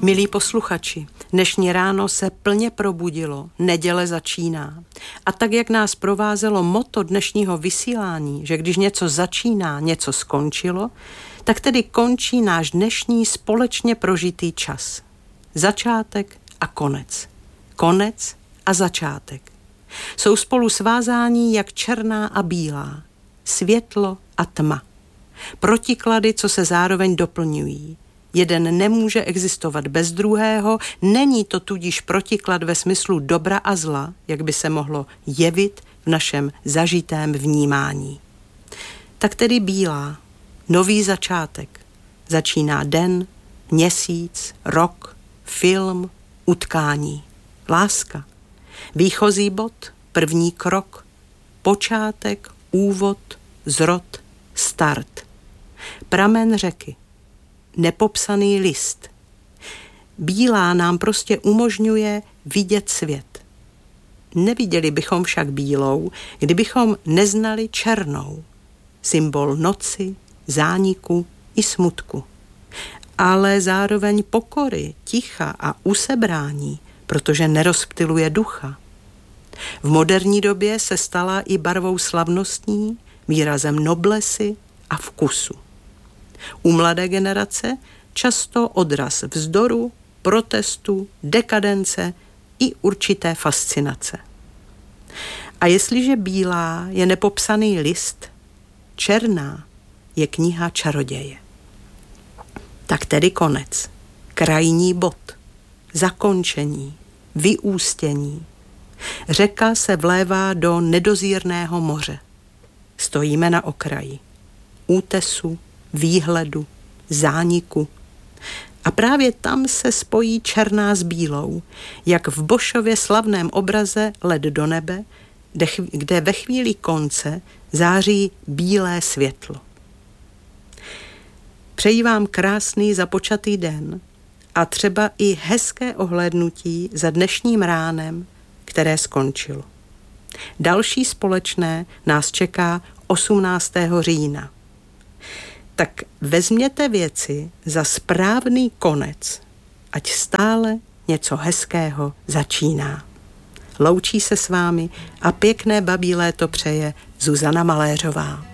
Milí posluchači, dnešní ráno se plně probudilo, neděle začíná. A tak, jak nás provázelo motto dnešního vysílání, že když něco začíná, něco skončilo, tak tedy končí náš dnešní společně prožitý čas. Začátek a konec. Konec a začátek. Jsou spolu svázání jak černá a bílá, světlo a tma. Protiklady, co se zároveň doplňují. Jeden nemůže existovat bez druhého, není to tudíž protiklad ve smyslu dobra a zla, jak by se mohlo jevit v našem zažitém vnímání. Tak tedy bílá, nový začátek. Začíná den, měsíc, rok, film, utkání, láska. Výchozí bod, první krok, počátek, úvod, zrod, start. Pramen řeky. Nepopsaný list. Bílá nám prostě umožňuje vidět svět. Neviděli bychom však bílou, kdybychom neznali černou. Symbol noci, zániku i smutku. Ale zároveň pokory, ticha a usebrání, protože nerozptyluje ducha. V moderní době se stala i barvou slavnostní, výrazem noblesy a vkusu. U mladé generace často odraz vzdoru, protestu, dekadence i určité fascinace. A jestliže bílá je nepopsaný list, černá je kniha čaroděje. Tak tedy konec, krajní bod, zakončení, vyústění. Řeka se vlévá do nedozírného moře. Stojíme na okraji, útesu, výhledu, zániku. A právě tam se spojí černá s bílou, jak v Bošově slavném obraze Let do nebe, kde ve chvíli konce září bílé světlo. Přeji vám krásný započatý den a třeba i hezké ohlédnutí za dnešním ránem, které skončilo. Další společné nás čeká 18. října. Tak vezměte věci za správný konec, ať stále něco hezkého začíná. Loučí se s vámi a pěkné babí léto přeje Zuzana Maléřová.